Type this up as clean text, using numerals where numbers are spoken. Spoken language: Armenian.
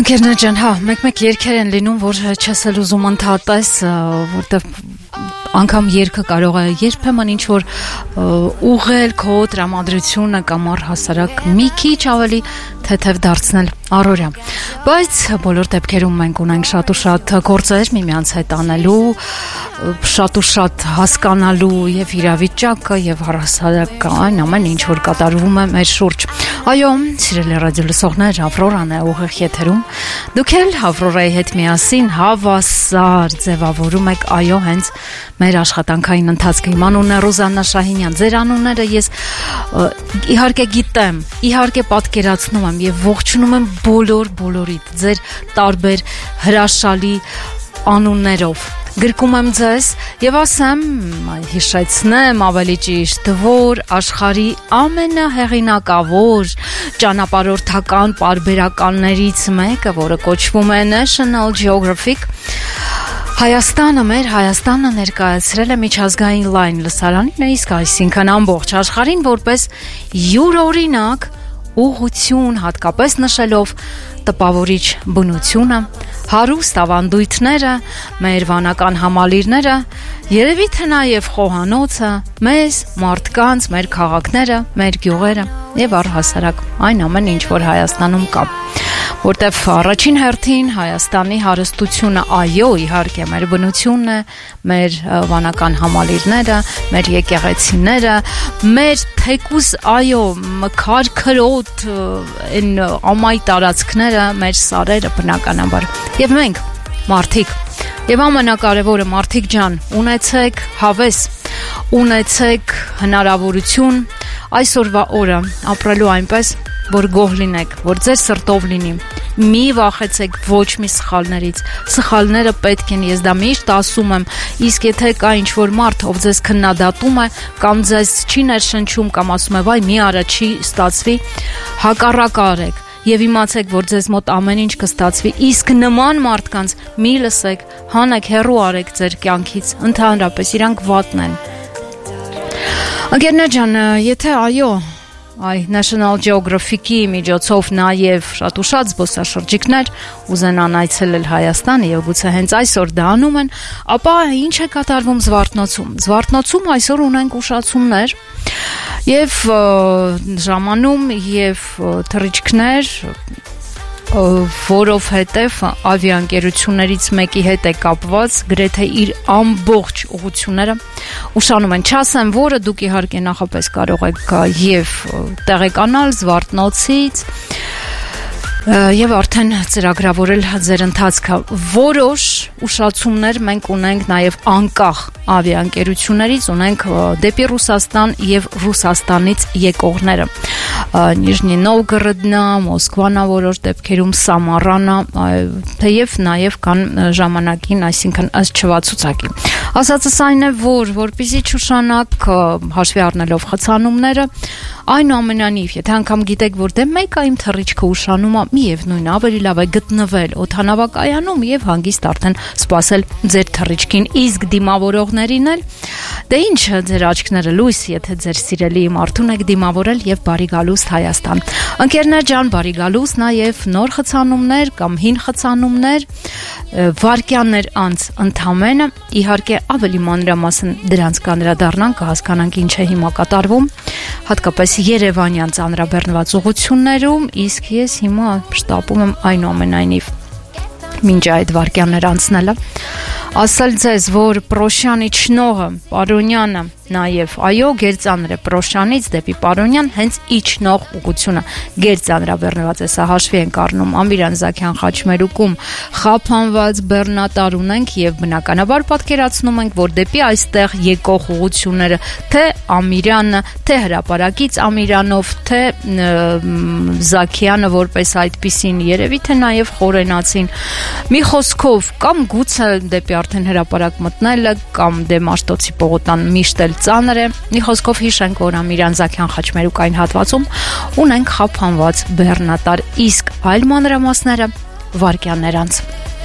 Ընկերներ ջան, հա, մեկ երգեր են լինում, որ չես էլ ուզում ընդհատես, որտեղ անգամ երգը կարող է երբեմն ինչ որ ուղղել քո տրամադրությունը կամ առհասարակ մի քիչ ավելի թեթև դարձնել առօրյա։ Բայց բոլոր դեպքերում մենք ունենք շատ ու շատ գործեր միմյանց հետ անելու, շատ ու շատ հասկանալու եւ իրավիճակը եւ առհասարակ այն ամեն ինչ որ կատարվում է մեր շուրջ։ Այո, սիրելի ռադիո լսողներ, Ավրորան է ուղիղ եթերում։ Դուք էլ Ավրորայի հետ միասին հավասար ձևավորում եք այո հենց մեր աշխատանքային ընթացքը։ Իմ անունն է Ռուզաննա Շահինյան, ձեր անունները ես իհարկե գիտեմ, իհարկե պատկերացնում եմ եւ ողջունում եմ բոլորիդ ձեր տարբեր հրաշալի անուններով։ Գրկում եմ ձեզ եւ ասեմ, հիշեցնեմ ավելի ճիշտ, որ աշխարհի ամենահեղինակավոր ճանապարհորդական պարբերականներից մեկը, որը կոչվում է National Geographic, Հայաստանը ներկայացրել է միջազգային լայն լսարանին, իսկ այսինքն ամբողջ աշխարհին որպես յուրօրինակ ուղղություն, հատկապես նշելով տպավորիչ բնությունը, հարուստ ավանդույթները, մեր վանական համալիրները, երևի թե նաև խոհանոցը, մեզ, մարդկանց, մեր քաղաքները, մեր գյուղերը եւ առհասարակ այն ամեն ինչ, որ Հայաստանում կա։ Որտեվ առաջին հերթին Հայաստանի հարստությունը, այո, իհարկե մեր բնությունն է, մեր վանական համալիրները, մեր եկեղեցիները, մեր թեկուզ, այո, քարքրոտ այն ամայի տարածքները, մեր սարերը բնականաբար։ Եվ մենք, մարդիկ, եւ ամենակարևորը մարդիկ ջան, ունեցեք հավես, ունեցեք հնարավորություն այսօրվա օրը ապրելու այնպես, որ գոհ լինեք, որ ձեր սրտով լինի, մի վախեցեք ոչ մի սխալներից, սխալները պետք են, ես դա միշտ ասում եմ, իսկ եթե կա ինչ-որ մարդ, ով ձեզ քննադատում է, կամ ձեզ չի ներշնչում, կամ ասում է, վայ, մի արա չի ստացվի, հակառակ արեք, եւ իմացեք, որ ձեզ մոտ ամեն ինչ կստացվի, իսկ նման մարդկանց մի լսեք, հանեք, հեռու արեք ձեր կյանքից, ընդհանրապես իրանք վատն են։ Ընկերներ ջան, եթե այո, National Geographic-ի միջոցով նաև շատ ու շատ զբոսաշրջիկներ ուզենան այցելել Հայաստանը եւ գուցե հենց այսօր դա անում են, ապա ինչ է կատարվում Զվարթնոցում։ Զվարթնոցում այսօր ունենք ուշացումներ եւ ժամանում եւ թռիչքներ, որովհետև ավիաընկերություններից մեկի հետ է կապված գրեթե իր ամբողջ ուղղությունները ուշանում են, չասեմ որը, դուք իհարկե նախապես կարող եք եւ տեղեկանալ Զվարթնոցից եւ արդեն ծրագրավորել ձեր ընթացքը։ Որոշ ուշացումներ մենք ունենք նաեւ անկախ ավիաընկերություններից, ունենք դեպի Ռուսաստան եւ Ռուսաստանից եկողները։ Նիժնի Նովգորոդնա, Մոսկվանա որոշ դեպքերում, Սամարանա, թեև նաեւ կան ժամանակին, այսինքն ըստ չվացուցակի։ Ասածս այն է, որպեսզի չուշանաք հաշվի առնելով խցանումները, այնուամենայնիվ, եթե անգամ գիտեք, որ դե մեկ այմ թռիչքը ուշանում է, միևնույն ավելի լավ է գտնվել օդանավակայանում եւ հանգիստ արդեն սպասել ձեր թռիչքին, իսկ դիմավորողներին էլ դե ինչ ձեր աչքները լույս, եթե ձեր սիրելի մարդուն եք դիմավորել եւ բարի գալուստ Հայաստան։ Ընկերներ ջան, բարի գալուստ նաեւ նոր խցանումներ կամ հին խցանումներ, վարկյաններ անց ընդամենը, իհարկե ավելի մանրամասն դրանց կանրադառնանք, կհասկանանք ինչ է հիմա կատարվում, հատկապես Երևանյան ծանրաբեռնված ուղություններում, իսկ ես հիմա շտապում եմ այնուամենայնիվ մինչ այդ վարկյաններ անցնելը, ասել ձեզ, որ Պրոշյանի չնողը, Պարոնյանը, նաև, այո, գերծանր է Պրոշյանից դեպի Պարոնյան, հենց իջնող ուղությունը գերծանրաբեռնված է, սա հաշվի ենք առնում Ամիրան-Զաքյան խաչմերուկում խափանված բեռնատար ունենք եւ բնականաբար պատկերացնում ենք, որ դեպի այստեղ եկող ուղությունները թե Ամիրյանը, թե հրապարակից Ամիրանով, թե Զաքյանը որպես այդպիսին, երևի թե նաև Խորենացին, մի խոսքով կամ գուցե դեպի արդեն հրապարակ մտնելը կամ դե Մաշտոցի պողոտան միշտ էլ ծանր է, մի խոսքով հիշենք, որ Ամիրան-Զաքյան խաչմերուկային հատվածում ունենք խափանված բեռնատար, իսկ այլ մանրամասները վարկյաններ անց։